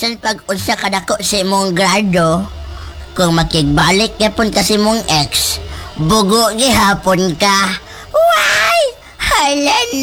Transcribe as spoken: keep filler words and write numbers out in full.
bisan pag unsa ka dako sa imong grado, kung makigbalik yapon ka sa imong ex, bugo gihapon ka. Why? Hala